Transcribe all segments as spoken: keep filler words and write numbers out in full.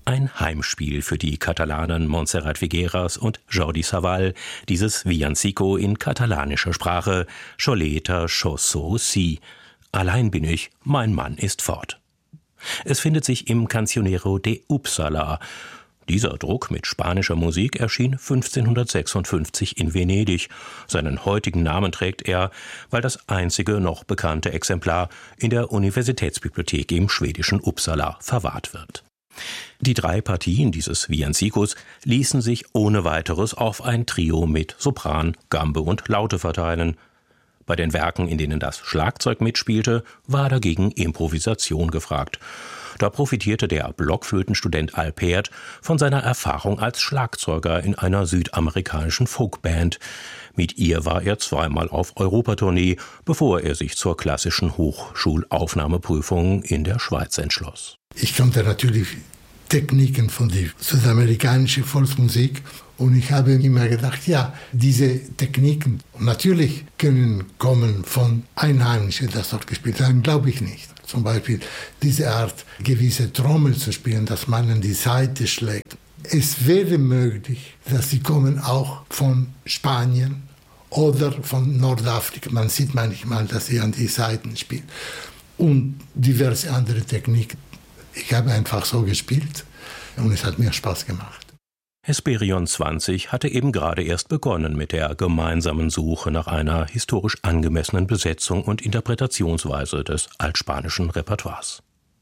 Ein Heimspiel für die Katalanen Montserrat Figueras und Jordi Savall, dieses Villancico in katalanischer Sprache, Choleta Chosso Si. Allein bin ich, mein Mann ist fort. Es findet sich im Cancionero de Uppsala. Dieser Druck mit spanischer Musik erschien fünfzehnhundertsechsundfünfzig in Venedig. Seinen heutigen Namen trägt er, weil das einzige noch bekannte Exemplar in der Universitätsbibliothek im schwedischen Uppsala verwahrt wird. Die drei Partien dieses Villancicos ließen sich ohne weiteres auf ein Trio mit Sopran, Gambe und Laute verteilen. Bei den Werken, in denen das Schlagzeug mitspielte, war dagegen Improvisation gefragt. Da profitierte der Blockflötenstudent Alpert von seiner Erfahrung als Schlagzeuger in einer südamerikanischen Folkband. Mit ihr war er zweimal auf Europatournee, bevor er sich zur klassischen Hochschulaufnahmeprüfung in der Schweiz entschloss. Ich kannte natürlich Techniken von der südamerikanischen Volksmusik und ich habe immer gedacht, ja, diese Techniken natürlich können kommen von Einheimischen, das dort gespielt haben, glaube ich nicht. Zum Beispiel diese Art, gewisse Trommel zu spielen, dass man an die Saite schlägt. Es wäre möglich, dass sie kommen auch von Spanien oder von Nordafrika. Man sieht manchmal, dass sie an die Saiten spielen. Und diverse andere Techniken. Ich habe einfach so gespielt und es hat mir Spaß gemacht. Hesperion zwanzig hatte eben gerade erst begonnen mit der gemeinsamen Suche nach einer historisch angemessenen Besetzung und Interpretationsweise des altspanischen Repertoires.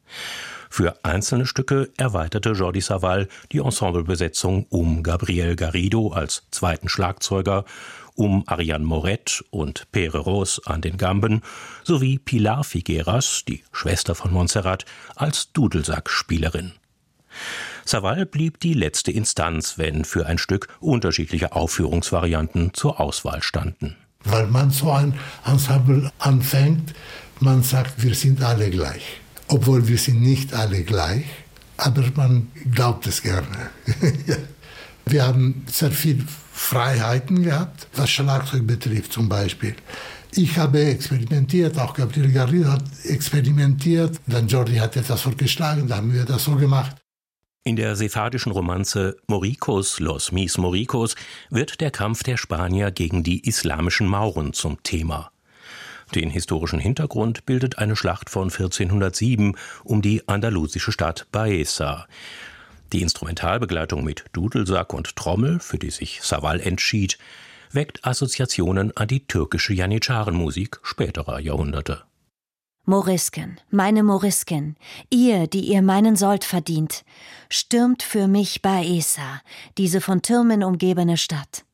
Für einzelne Stücke erweiterte Jordi Savall die Ensemblebesetzung um Gabriel Garrido als zweiten Schlagzeuger, um Ariane Moret und Pere Ros an den Gamben sowie Pilar Figueras, die Schwester von Montserrat, als Dudelsackspielerin. Savall blieb die letzte Instanz, wenn für ein Stück unterschiedliche Aufführungsvarianten zur Auswahl standen. Weil man so ein Ensemble anfängt, man sagt, wir sind alle gleich. Obwohl wir sind nicht alle gleich, aber man glaubt es gerne. Wir haben sehr viele Freiheiten gehabt, was Schlagzeug betrifft zum Beispiel. Ich habe experimentiert, auch Gabriel Garrido hat experimentiert, dann Jordi hat etwas vorgeschlagen, dann haben wir das so gemacht. In der sephardischen Romanze Moricos, Los Mis Moricos wird der Kampf der Spanier gegen die islamischen Mauren zum Thema. Den historischen Hintergrund bildet eine Schlacht von vierzehnhundertsieben um die andalusische Stadt Baeza. Die Instrumentalbegleitung mit Dudelsack und Trommel, für die sich Savall entschied, weckt Assoziationen an die türkische Janitscharenmusik späterer Jahrhunderte. Morisken, meine Morisken, ihr, die ihr meinen Sold verdient, stürmt für mich Baeza, diese von Türmen umgebene Stadt.